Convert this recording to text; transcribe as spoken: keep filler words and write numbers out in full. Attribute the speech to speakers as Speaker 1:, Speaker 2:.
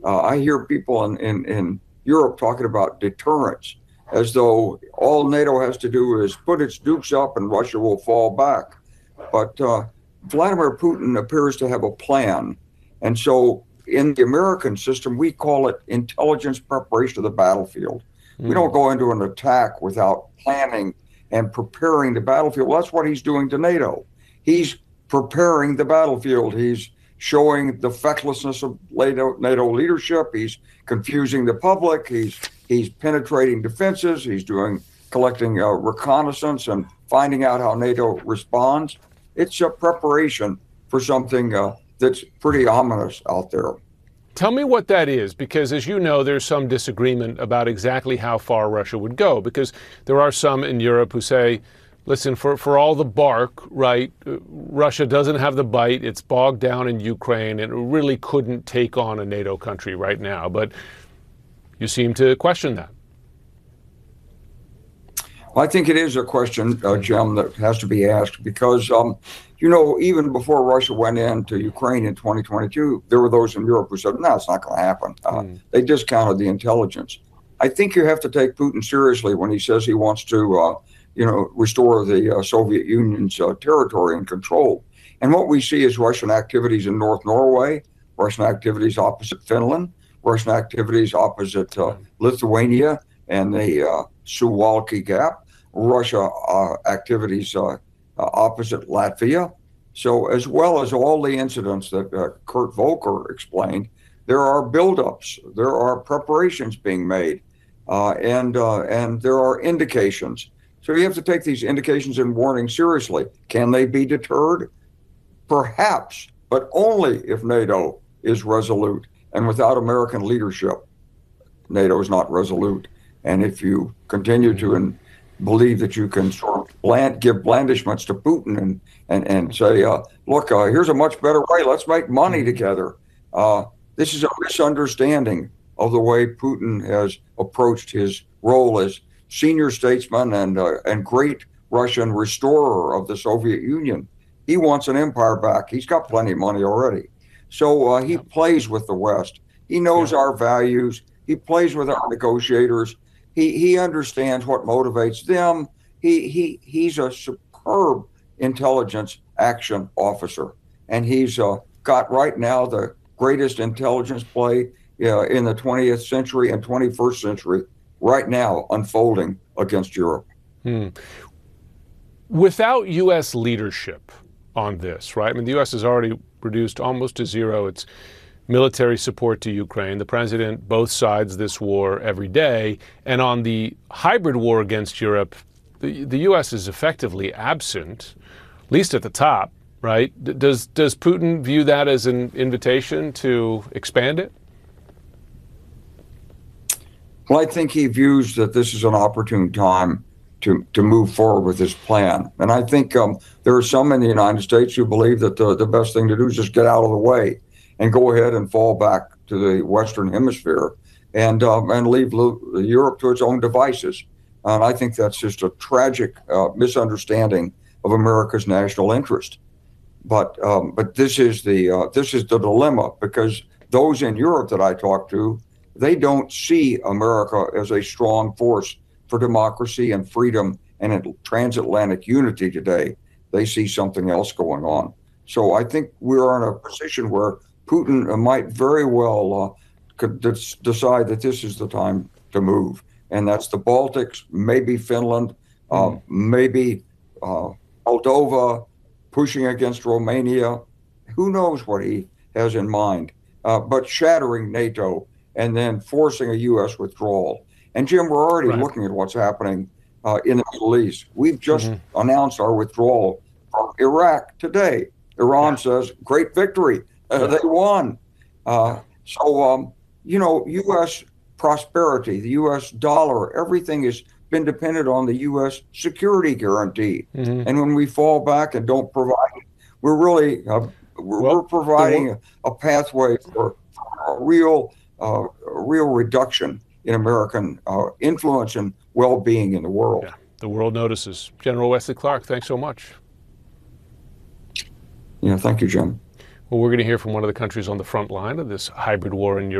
Speaker 1: Uh, I hear people in, in, in Europe talking about deterrence as though all NATO has to do is put its dukes up and Russia will fall back. But uh, Vladimir Putin appears to have a plan. And so in the American system, we call it intelligence preparation of the battlefield. We don't
Speaker 2: Mm.
Speaker 1: go into an attack without planning and preparing the battlefield. Well, that's what he's doing to NATO. He's preparing the battlefield. He's showing the fecklessness of NATO, NATO leadership. He's confusing the public. He's he's penetrating defenses. He's doing collecting uh, reconnaissance and finding out how NATO responds. It's a preparation for something uh, that's pretty ominous out there.
Speaker 2: Tell me what that is, because as you know, there's some disagreement about exactly how far Russia would go, because there are some in Europe who say, listen, for, for all the bark, right, uh, Russia doesn't have the bite. It's bogged down in Ukraine, and it really couldn't take on a NATO country right now. But you seem to question that.
Speaker 1: I think it is a question, uh, Jim, that has to be asked because, um, you know, even before Russia went into Ukraine in twenty twenty-two, there were those in Europe who said, no, it's not going to happen. Uh, mm. They discounted the intelligence. I think you have to take Putin seriously when he says he wants to, uh, you know, restore the uh, Soviet Union's uh, territory and control. And what we see is Russian activities in North Norway, Russian activities opposite Finland, Russian activities opposite uh, Lithuania and the uh, Suwalki Gap, Russia uh, activities uh, uh, opposite Latvia. So as well as all the incidents that uh, Kurt Volker explained, there are buildups, there are preparations being made, uh, and uh, and there are indications. So you have to take these indications and warnings seriously. Can they be deterred? Perhaps, but only if NATO is resolute. And without American leadership, NATO is not resolute. And if you continue to and believe that you can sort of bland, give blandishments to Putin and and and say, uh, look, uh, here's a much better way. Let's make money together. Uh, this is a misunderstanding of the way Putin has approached his role as senior statesman and uh, and great Russian restorer of the Soviet Union. He wants an empire back. He's got plenty of money already. So uh, he plays with the West. He knows our values. He plays with our negotiators. He he understands what motivates them. He he he's a superb intelligence action officer, and he's uh, got right now the greatest intelligence play uh, in the twentieth century and twenty-first century right now unfolding against Europe.
Speaker 2: Hmm. Without U S leadership on this, right? I mean, the U S has already reduced almost to zero its military support to Ukraine. The president, both sides this war every day. And on the hybrid war against Europe, the, the U S is effectively absent, at least at the top, right? D- does, does Putin view that as an invitation to expand it?
Speaker 1: Well, I think he views that this is an opportune time to, to move forward with his plan. And I think um, there are some in the United States who believe that the, the best thing to do is just get out of the way and go ahead and fall back to the Western Hemisphere and um, and leave Europe to its own devices. And I think that's just a tragic uh, misunderstanding of America's national interest. But um, but this is the uh, this is the dilemma, because those in Europe that I talk to, they don't see America as a strong force for democracy and freedom and transatlantic unity today. They see something else going on. So I think we're in a position where Putin might very well uh, could decide that this is the time to move. And that's the Baltics, maybe Finland, uh, mm. maybe uh, Moldova, pushing against Romania. Who knows what he has in mind, uh, but shattering NATO and then forcing a U S withdrawal. And Jim, we're already right. looking at what's happening uh, in the Middle East. We've just mm-hmm. announced our withdrawal from Iraq today. Iran yeah. says, great victory. Uh, they won. Uh, so, um, you know, U S prosperity, the U S dollar, everything has been dependent on the U S security guarantee. Mm-hmm. And when we fall back and don't provide it, we're really uh, we're, well, we're providing a, a pathway for a real, uh, a real reduction in American uh, influence and well-being in the world.
Speaker 2: Yeah, the world notices. General Wesley Clark, thanks so much.
Speaker 1: Yeah, thank you, Jim.
Speaker 2: Well, we're going to hear from one of the countries on the front line of this hybrid war in Europe.